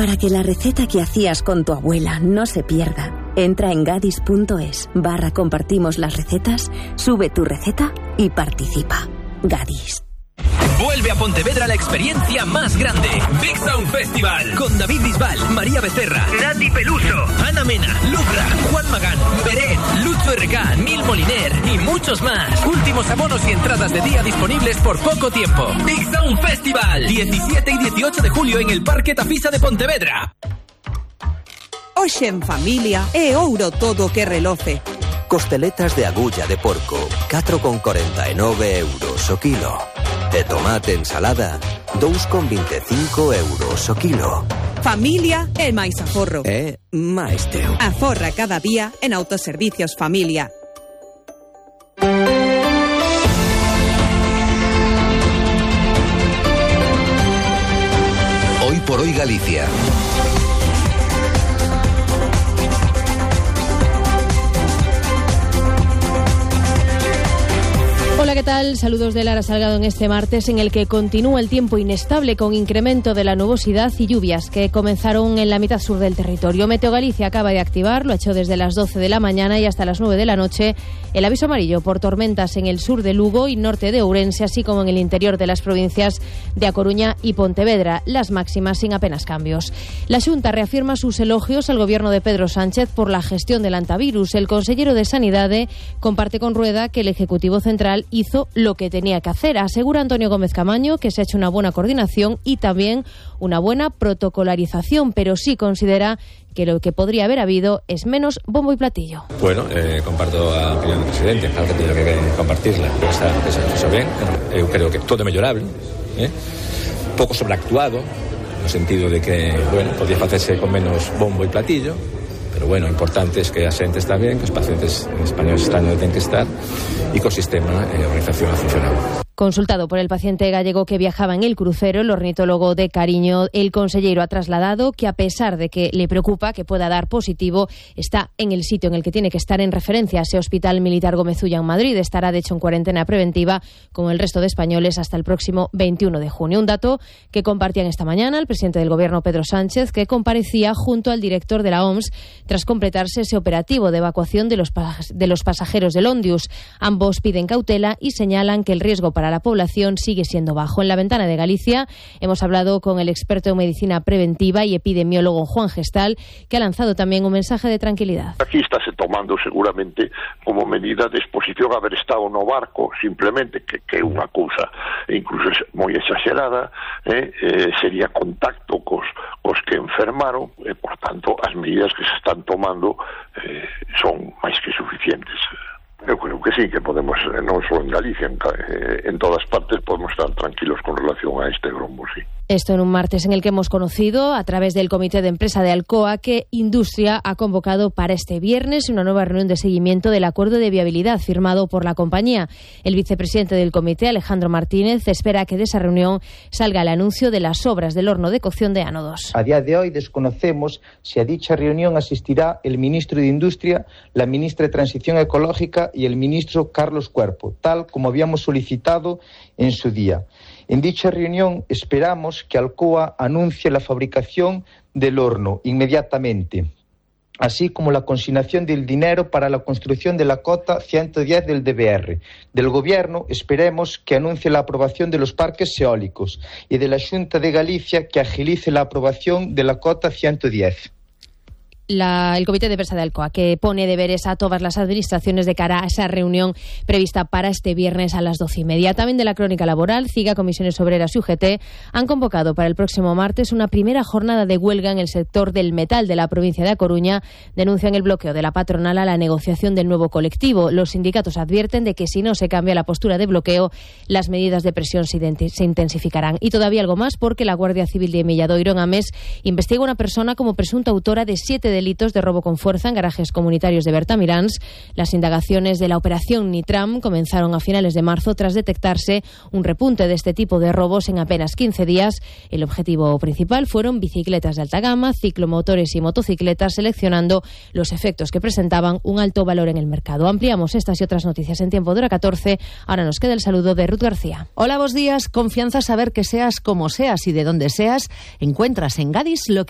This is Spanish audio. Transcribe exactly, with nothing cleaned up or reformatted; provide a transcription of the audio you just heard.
Para que la receta que hacías con tu abuela no se pierda, entra en gadis.es barra compartimos las recetas, sube tu receta y participa. Gadis. Vuelve a Pontevedra la experiencia más grande. Big Sound Festival. Con David Bisbal, María Becerra, Nati Peluso, Ana Mena, Lubra, Juan Magán, Beret, Lucho R K, Nil Moliner y muchos más. Últimos abonos y entradas de día disponibles por poco tiempo. Big Sound Festival. diecisiete y dieciocho de julio en el Parque Tafisa de Pontevedra. Hoxe en familia é ouro todo que reloce. Costeletas de agulla de porco, catro con corenta e nove euros o kilo. De tomate ensalada, dous con vinte e cinco euros o kilo. Familia é máis aforro. É máis teu. Aforra cada día en Autoservicios Familia. Hoy por hoy Galicia. Hola, ¿qué tal? Saludos de Lara Salgado en este martes en el que continúa el tiempo inestable con incremento de la nubosidad y lluvias que comenzaron en la mitad sur del territorio. Meteo Galicia acaba de activar, lo ha hecho desde las doce de la mañana y hasta las nueve de la noche, el aviso amarillo por tormentas en el sur de Lugo y norte de Ourense, así como en el interior de las provincias de A Coruña y Pontevedra, las máximas sin apenas cambios. La Xunta reafirma sus elogios al gobierno de Pedro Sánchez por la gestión del antivirus. El consellero de Sanidade comparte con Rueda que el Ejecutivo Central hizo lo que tenía que hacer. Asegura Antonio Gómez Camaño que se ha hecho una buena coordinación y también una buena protocolarización, pero sí considera que lo que podría haber habido es menos bombo y platillo. Bueno, eh, comparto a opinión do presidente, claro que teño que compartirla, pero está que se fixo ben. Eu creo que todo é mellorable, eh? pouco sobreactuado, no sentido de que, bueno, podía facerse con menos bombo e platillo, pero bueno, o importante es que a xente está ben, que os pacientes españoles están onde ten que estar e que o sistema e a organización ha funcionado. Consultado por el paciente gallego que viajaba en el crucero, el ornitólogo de Cariño, el consellero ha trasladado que a pesar de que le preocupa que pueda dar positivo, está en el sitio en el que tiene que estar en referencia a ese Hospital Militar Gómez Ulla en Madrid. Estará de hecho en cuarentena preventiva como el resto de españoles hasta el próximo veintiuno de junio. Un dato que compartían esta mañana el presidente del gobierno Pedro Sánchez, que comparecía junto al director de la O M S tras completarse ese operativo de evacuación de los, de los pasajeros del Ondius. Ambos piden cautela y señalan que el riesgo para la población sigue siendo bajo. En la ventana de Galicia hemos hablado con el experto en medicina preventiva y epidemiólogo Juan Gestal, que ha lanzado también un mensaje de tranquilidad. Aquí estáse tomando seguramente como medida de exposición haber estado no barco, simplemente, que é unha cousa incluso moi exagerada, eh, eh, sería contacto cos, cos que enfermaron, e, por tanto, as medidas que se están tomando eh, son máis que suficientes. Eu creo que sí, que podemos, non só en Galicia, en, en todas partes podemos estar tranquilos con relación a este grombo, sí. Esto en un martes en el que hemos conocido, a través del Comité de Empresa de Alcoa, que Industria ha convocado para este viernes una nueva reunión de seguimiento del acuerdo de viabilidad firmado por la compañía. El vicepresidente del comité, Alejandro Martínez, espera que de esa reunión salga el anuncio de las obras del horno de cocción de Ano dos. A día de hoy desconocemos si a dicha reunión asistirá el ministro de Industria, la ministra de Transición Ecológica y el ministro Carlos Cuerpo, tal como habíamos solicitado en su día. En dicha reunión esperamos que Alcoa anuncie la fabricación del horno inmediatamente, así como la consignación del dinero para la construcción de la cota ciento diez del D B R. Del Gobierno esperemos que anuncie la aprobación de los parques eólicos y de la Xunta de Galicia que agilice la aprobación de la cota ciento diez. La, el Comité de Empresa de Alcoa, que pone deberes a todas las administraciones de cara a esa reunión prevista para este viernes a las doce y media. También de la crónica laboral, CIGA, Comisiones Obreras y U G T han convocado para el próximo martes una primera jornada de huelga en el sector del metal de la provincia de A Coruña. Denuncian el bloqueo de la patronal a la negociación del nuevo colectivo. Los sindicatos advierten de que si no se cambia la postura de bloqueo, las medidas de presión se, se intensificarán. Y todavía algo más, porque la Guardia Civil de Milladoiro en Ames investiga a una persona como presunta autora de siete delitos de robo con fuerza en garajes comunitarios de Bertamiráns. Las indagaciones de la operación Nitram comenzaron a finales de marzo tras detectarse un repunte de este tipo de robos en apenas quince días. El objetivo principal fueron bicicletas de alta gama, ciclomotores y motocicletas, seleccionando los efectos que presentaban un alto valor en el mercado. Ampliamos estas y otras noticias en tiempo de hora catorce. Ahora nos queda el saludo de Ruth García. Hola, buenos días. Confianza, saber que seas como seas y de donde seas, encuentras en Gadis lo que